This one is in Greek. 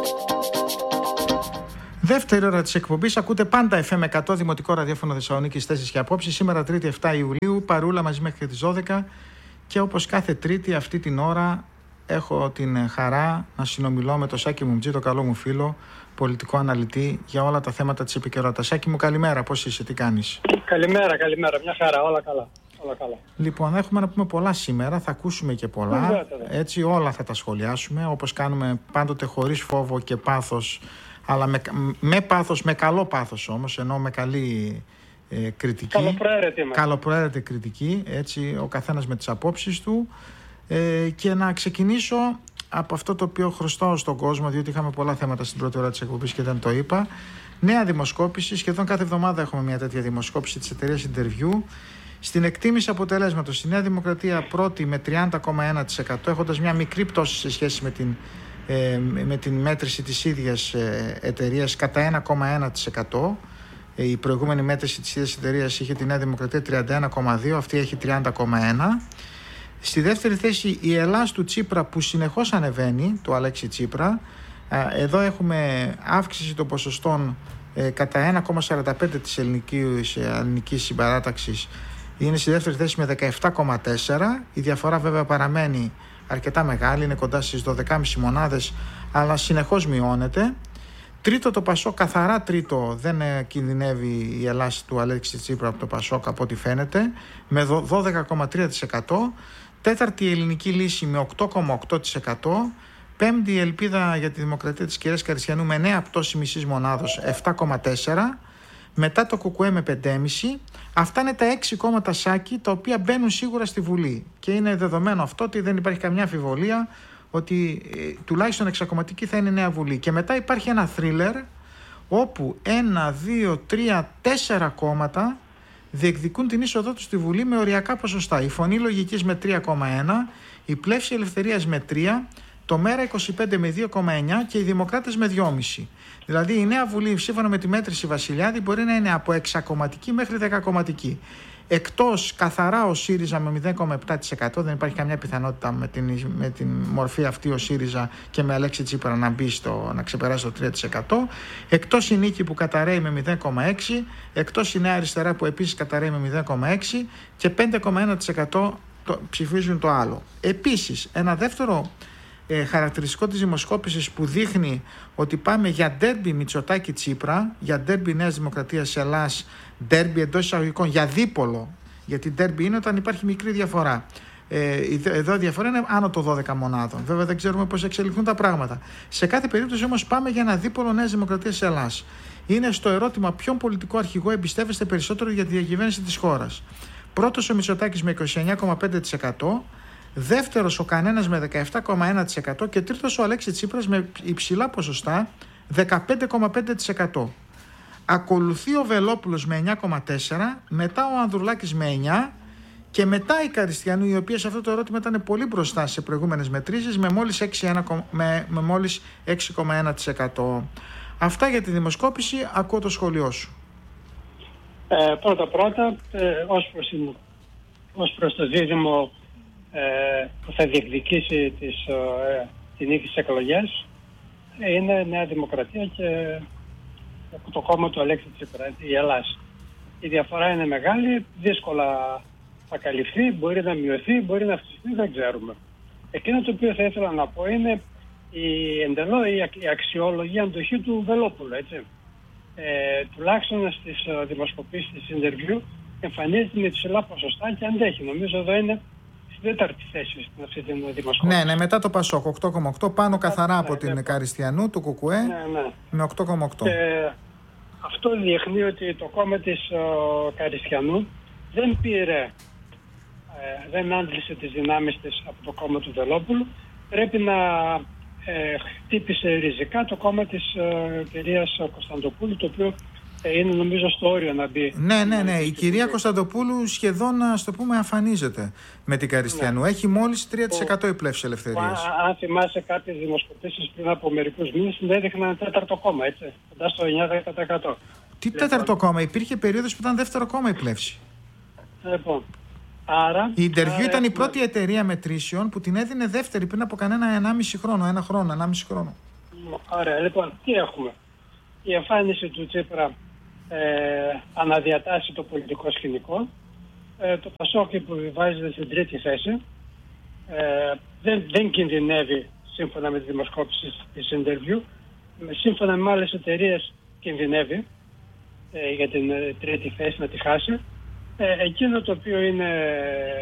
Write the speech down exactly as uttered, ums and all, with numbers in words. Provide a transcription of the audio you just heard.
Δεύτερη ώρα της εκπομπής. Ακούτε πάντα εφ εμ εκατό Δημοτικό Ραδιόφωνο Θεσσαλονίκης, θέσεις και απόψεις. Σήμερα Τρίτη επτά Ιουλίου, παρούλα μαζί μέχρι τις δώδεκα. Και όπως κάθε Τρίτη αυτή την ώρα έχω την χαρά να συνομιλώ με τον Σάκη Μουμτζή, τον καλό μου φίλο, πολιτικό αναλυτή, για όλα τα θέματα της επικαιρότητας. Σάκη μου, καλημέρα, πώς είσαι, τι κάνεις? Καλημέρα, καλημέρα, μια χαρά, όλα καλά. Όλα καλά. Λοιπόν, έχουμε να πούμε πολλά σήμερα, θα ακούσουμε και πολλά. Βέβαια. Έτσι όλα θα τα σχολιάσουμε, όπως κάνουμε πάντοτε, χωρίς φόβο και πάθος, αλλά με, με πάθος, με καλό πάθος όμως, ενώ με καλή ε, κριτική. Καλοπροαίρετη είμαστε. Καλοπροαίρετη κριτική, έτσι ο καθένας με τις απόψεις του. Ε, και να ξεκινήσω από αυτό το οποίο χρωστάω στον κόσμο, διότι είχαμε πολλά θέματα στην πρώτη ώρα της εκπομπής και δεν το είπα. Νέα δημοσκόπηση, σχεδόν κάθε εβδομάδα έχουμε μια τέτοια δημοσκόπηση της εταιρείας Interview. Στην εκτίμηση αποτελέσματος, η Νέα Δημοκρατία πρώτη με τριάντα κόμμα ένα τοις εκατό, έχοντας μια μικρή πτώση σε σχέση με την, ε, με την μέτρηση της ίδιας ε, εταιρείας κατά ένα κόμμα ένα τοις εκατό. Ε, η προηγούμενη μέτρηση της ίδιας εταιρείας είχε τη Νέα Δημοκρατία τριάντα ένα κόμμα δύο, αυτή έχει τριάντα κόμμα ένα. Στη δεύτερη θέση η Ελλάς του Τσίπρα, που συνεχώς ανεβαίνει, του Αλέξη Τσίπρα. Εδώ έχουμε αύξηση των ποσοστών ε, κατά ένα κόμμα σαράντα πέντε της ελληνικής, ελληνικής συμπαράταξης. Είναι στη δεύτερη θέση με δεκαεπτά κόμμα τέσσερα. Η διαφορά βέβαια παραμένει αρκετά μεγάλη, είναι κοντά στις δώδεκα κόμμα πέντε μονάδες, αλλά συνεχώς μειώνεται. Τρίτο το Πασόκ, καθαρά τρίτο, δεν κινδυνεύει η Ελλάς του Αλέξη Τσίπρα από το Πασόκ από ό,τι φαίνεται, με δώδεκα κόμμα τρία τοις εκατό. Τέταρτη η Ελληνική Λύση με οκτώ κόμμα οκτώ τοις εκατό. Πέμπτη η Ελπίδα για τη Δημοκρατία της κυρίας Καριστιανού με νέα πτώση μισής μονάδος, επτά κόμμα τέσσερα. Μετά το ΚΚΕ με πέντε κόμμα πέντε. Αυτά είναι τα έξι κόμματα, Σάκη, τα οποία μπαίνουν σίγουρα στη Βουλή. Και είναι δεδομένο αυτό ότι δεν υπάρχει καμιά αμφιβολία ότι ε, τουλάχιστον εξακομματική θα είναι η νέα Βουλή. Και μετά υπάρχει ένα θρίλερ όπου ένα, δύο, τρία, τέσσερα κόμματα διεκδικούν την είσοδό τους στη Βουλή με οριακά ποσοστά. Η Φωνή Λογικής με τρία κόμμα ένα, η Πλεύση Ελευθερίας με τρία, το ΜΕΡΑ είκοσι πέντε με δύο κόμμα εννιά και οι Δημοκράτες με δύο κόμμα πέντε. Δηλαδή η νέα Βουλή, σύμφωνα με τη μέτρηση Βασιλιάδη, μπορεί να είναι από εξακομματική μέχρι δεκακομματική. Εκτός καθαρά ο ΣΥΡΙΖΑ με μηδέν κόμμα επτά τοις εκατό, δεν υπάρχει καμιά πιθανότητα με την, με την μορφή αυτή ο ΣΥΡΙΖΑ και με Αλέξη Τσίπρα να μπει στο, να ξεπεράσει το τρία τοις εκατό. Εκτός η Νίκη που καταραίει με μηδέν κόμμα έξι, εκτός η Νέα Αριστερά που επίσης καταραίει με μηδέν κόμμα έξι και πέντε κόμμα ένα τοις εκατό το, ψηφίζουν το άλλο. Επίσης, ένα δεύτερο ε, χαρακτηριστικό της δημοσκόπησης που δείχνει ότι πάμε για ντέρμπι Μητσοτάκη Τσίπρα, για ντέρμπι Νέας Δημοκρατίας Ελλάς, ντέρμπι εντός εισαγωγικών, για δίπολο, γιατί ντέρμπι είναι όταν υπάρχει μικρή διαφορά. Ε, εδώ η διαφορά είναι άνω των δώδεκα μονάδων. Βέβαια δεν ξέρουμε πώς εξελιχθούν τα πράγματα. Σε κάθε περίπτωση όμως πάμε για ένα δίπολο Νέας Δημοκρατίας Ελλάς. Είναι στο ερώτημα ποιον πολιτικό αρχηγό εμπιστεύεστε περισσότερο για τη διακυβέρνηση της χώρας. Πρώτος ο Μητσοτάκης με είκοσι εννέα κόμμα πέντε τοις εκατό. Δεύτερος ο κανένας με δεκαεπτά κόμμα ένα τοις εκατό και τρίτος ο Αλέξη Τσίπρας με υψηλά ποσοστά δεκαπέντε κόμμα πέντε τοις εκατό. Ακολουθεί ο Βελόπουλος με εννέα κόμμα τέσσερα τοις εκατό, μετά ο Ανδρουλάκης με εννέα τοις εκατό και μετά η Καριστιανού, η οποία σε αυτό το ερώτημα ήταν πολύ μπροστά σε προηγούμενες μετρήσεις, με μόλις έξι κόμμα ένα τοις εκατό. Αυτά για τη δημοσκόπηση, ακούω το σχολείο σου. Ε, πρώτα πρώτα, ε, ως, προς, ως προς το δίδυμο ε, που θα διεκδικήσει τις, ε, την νίκη στις εκλογές, ε, είναι Νέα Δημοκρατία και το κόμμα του Αλέξη Τσίπρα, η Ελλάς. Η διαφορά είναι μεγάλη, δύσκολα θα καλυφθεί, μπορεί να μειωθεί, μπορεί να αυξηθεί, δεν ξέρουμε. Εκείνο το οποίο θα ήθελα να πω είναι η εντελώς η αξιόλογη αντοχή του Βελόπουλου, έτσι. Ε, τουλάχιστον στις uh, δημοσκοπήσεις της Interview εμφανίζεται με ψηλά ποσοστά και αντέχει. Νομίζω εδώ είναι στην τέταρτη θέση στην αυτή την δημοσκόπηση. Ναι, ναι, μετά το Πασόκ οκτώ κόμμα οκτώ, πάνω καθαρά ναι, από ναι, την ναι. Καριστιανού, του ΚΚΕ, ναι, ναι. με οκτώ κόμμα οκτώ. Και αυτό δείχνει ότι το κόμμα της uh, Καριστιανού δεν πήρε, ε, δεν άντλησε τις δυνάμεις της από το κόμμα του Βελόπουλου. Πρέπει να ε, χτύπησε ριζικά το κόμμα της ε, κυρίας Κωνσταντοπούλου, το οποίο ε, είναι νομίζω στο όριο να μπει. Ναι, ναι, ναι. Η κυρία Κωνσταντοπούλου σχεδόν, ας το πούμε, αφανίζεται με την Καριστιανού. Ναι. Έχει μόλις τρία τοις εκατό η Πλεύση Ελευθερίας. Αν θυμάσαι κάποιες δημοσκοπήσεις πριν από μερικούς μήνες, δεν έδειχνε ένα τέταρτο κόμμα, έτσι, κοντά στο εννιά με δέκα τοις εκατό. Τι λοιπόν, τέταρτο κόμμα? Υπήρχε περίοδος που ήταν δεύτερο κόμμα η Πλεύση. Λοιπόν, άρα... Η Interview άρα ήταν έχουμε... η πρώτη εταιρεία μετρήσεων που την έδινε δεύτερη πριν από κανένα ενάμιση χρόνο, ένα χρόνο, ενάμιση χρόνο. Ωραία, λοιπόν, τι έχουμε. Η εμφάνιση του Τσίπρα ε, αναδιατάσσει το πολιτικό σκηνικό. Ε, το Πασόκ υποβιβάζεται στην τρίτη θέση. Ε, δεν, δεν κινδυνεύει, σύμφωνα με τη δημοσκόπηση της interview. Σύμφωνα με άλλες εταιρείες κινδυνεύει ε, για την ε, τρίτη θέση να τη χάσει. Ε, εκείνο το οποίο είναι